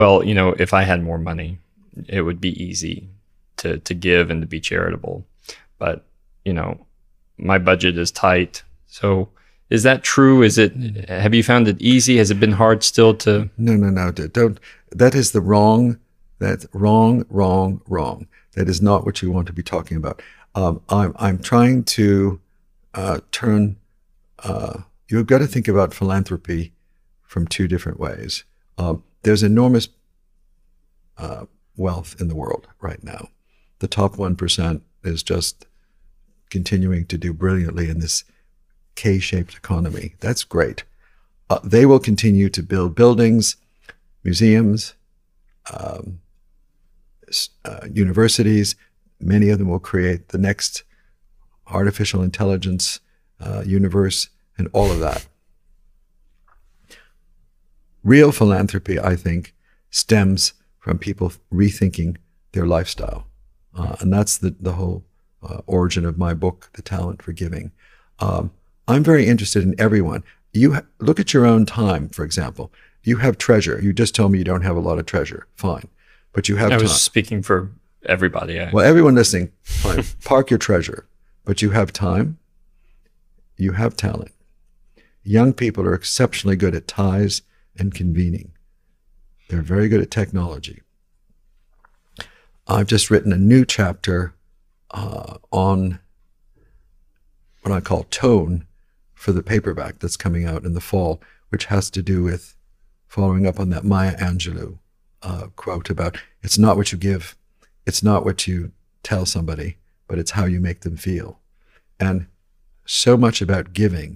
Well, if I had more money, it would be easy to give and to be charitable. But, my budget is tight. So is that true? Have you found it easy? Has it been hard still to? No. Don't. That is that's wrong. That is not what you want to be talking about. I'm trying to turn, you've got to think about philanthropy from two different ways. There's enormous wealth in the world right now. The top 1% is just continuing to do brilliantly in this K-shaped economy. That's great. They will continue to build buildings, museums, universities. Many of them will create the next artificial intelligence universe and all of that. Real philanthropy, I think, stems from people rethinking their lifestyle. And that's the whole origin of my book, The Talent for Giving. I'm very interested in everyone. Look at your own time, for example. You have treasure. You just told me you don't have a lot of treasure. Fine. But you have time. I was speaking for everybody. Well, everyone listening, fine. Park your treasure. But you have time. You have talent. Young people are exceptionally good at ties and convening. They're very good at technology. I've just written a new chapter on what I call tone for the paperback that's coming out in the fall, which has to do with following up on that Maya Angelou quote about it's not what you give, it's not what you tell somebody, but it's how you make them feel. And so much about giving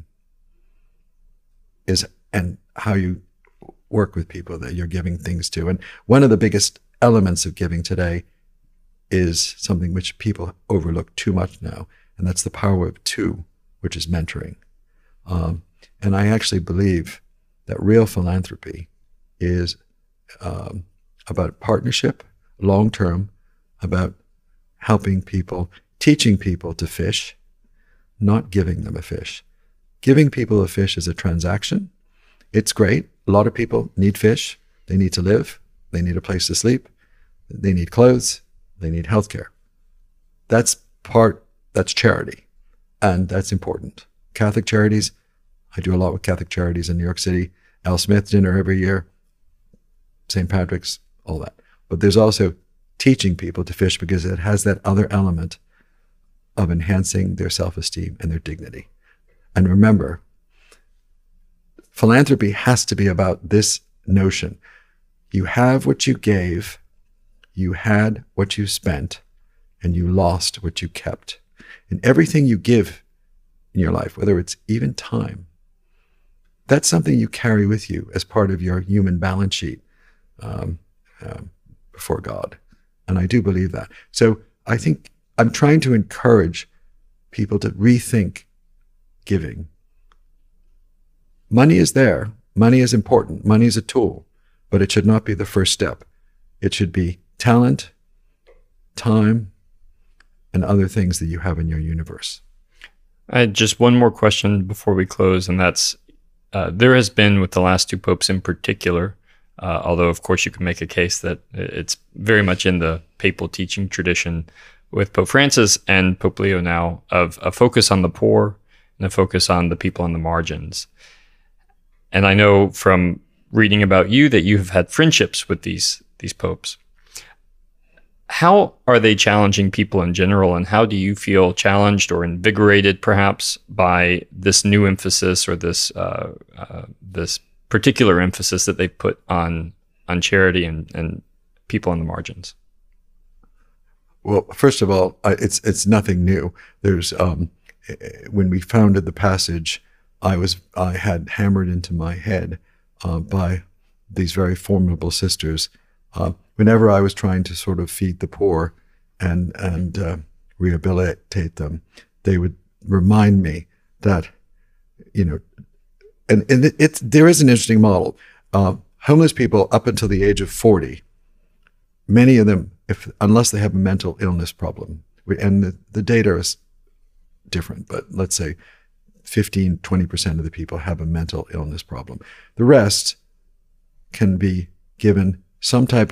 is and how you work with people that you're giving things to. And one of the biggest elements of giving today is something which people overlook too much now, and that's the power of two, which is mentoring. And I actually believe that real philanthropy is about partnership, long-term, about helping people, teaching people to fish, not giving them a fish. Giving people a fish is a transaction. It's great. A lot of people need fish. They need to live. They need a place to sleep. They need clothes. They need healthcare. That's charity. And that's important. Catholic charities, I do a lot with Catholic charities in New York City. Al Smith dinner every year, St. Patrick's, all that. But there's also teaching people to fish because it has that other element of enhancing their self-esteem and their dignity. And remember, philanthropy has to be about this notion. You have what you gave, you had what you spent, and you lost what you kept. And everything you give in your life, whether it's even time, that's something you carry with you as part of your human balance sheet before God. And I do believe that. So I think I'm trying to encourage people to rethink giving. Money is there. Money is important. Money is a tool, but it should not be the first step. It should be talent, time, and other things that you have in your universe. I had just one more question before we close, and that's there has been, with the last two popes in particular, although of course you can make a case that it's very much in the papal teaching tradition with Pope Francis and Pope Leo now, of a focus on the poor and a focus on the people on the margins. And I know from reading about you that you have had friendships with these popes. How are they challenging people in general, and how do you feel challenged or invigorated perhaps by this new emphasis or this particular emphasis that they put on charity and people on the margins? Well, first of all, it's nothing new. There's when we founded the Passage, I had hammered into my head by these very formidable sisters. Whenever I was trying to sort of feed the poor and rehabilitate them, they would remind me that, and there is an interesting model. Homeless people up until the age of 40, many of them, unless they have a mental illness problem, and the data is different, but let's say 15, 20% of the people have a mental illness problem. The rest can be given some type